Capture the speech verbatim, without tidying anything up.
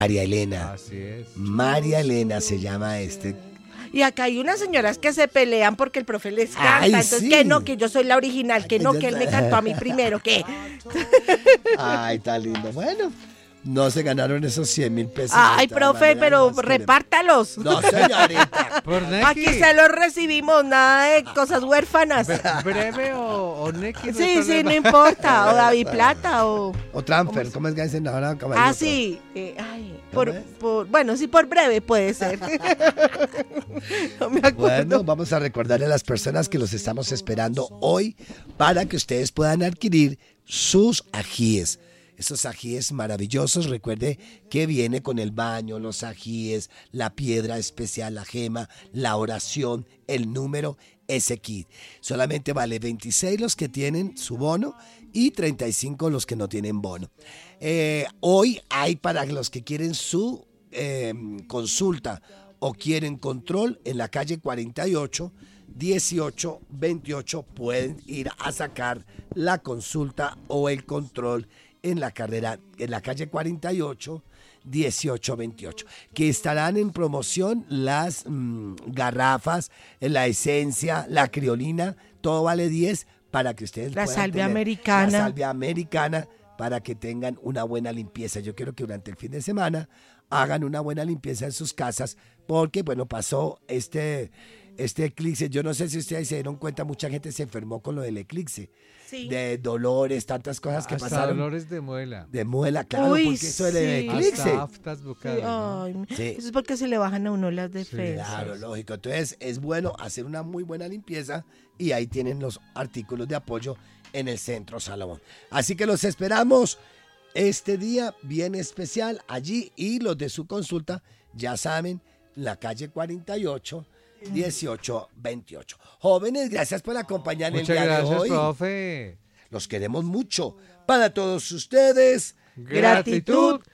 María Elena. Así es. María Elena se llama este. Y acá hay unas señoras que se pelean porque el profe les canta. Ay, Entonces, sí. que no, que yo soy la original, que no, que él me cantó a mí primero, que. Ay, está lindo. Bueno, no se ganaron esos cien mil pesos. Ay, de todas profe, maneras, pero más que- repártalos. No, señorita. Por Neki. Aquí se los recibimos, nada de cosas huérfanas. Bre- Breve o, o Neki. no hay Sí, sí, no problema. importa. O David Plata o. O transfer, ¿cómo es que dicen ahora? caballito? Ah, sí. eh, ay, por, ¿Cómo es? por- bueno, sí, por breve puede ser. No me acuerdo. Bueno, vamos a recordarle a las personas que los estamos esperando hoy para que ustedes puedan adquirir sus ajíes. Esos ajíes maravillosos, recuerde que viene con el baño, los ajíes, la piedra especial, la gema, la oración, el número, ese kit. Solamente vale veintiséis los que tienen su bono y treinta y cinco los que no tienen bono. Eh, hoy hay para los que quieren su eh, consulta o quieren control en la calle cuarenta y ocho, dieciocho veintiocho, pueden ir a sacar la consulta o el control en la carrera, en la calle cuarenta y ocho, dieciocho veintiocho, que estarán en promoción las mm, garrafas, la esencia, la criolina, todo vale diez para que ustedes La puedan salvia tener americana. la salvia americana para que tengan una buena limpieza. Yo quiero que durante el fin de semana hagan una buena limpieza en sus casas porque, bueno, pasó este, este eclipse. Yo no sé si ustedes se dieron cuenta, mucha gente se enfermó con lo del eclipse. Sí. De dolores, tantas cosas que Hasta pasaron. dolores de muela. De muela, claro, Uy, porque eso del sí. eclipse. Hasta aftas Sí, bucales. ¿no? ay, Sí. Eso es porque se le bajan a uno las defensas. Claro, lógico. Entonces es bueno hacer una muy buena limpieza y ahí tienen los artículos de apoyo en el Centro Salomón. Así que los esperamos este día bien especial allí y los de su consulta, ya saben, la calle cuarenta y ocho, dieciocho veintiocho. Jóvenes, gracias por acompañarnos Muchas el día de gracias, hoy. profe. Los queremos mucho. Para todos ustedes, Gratitud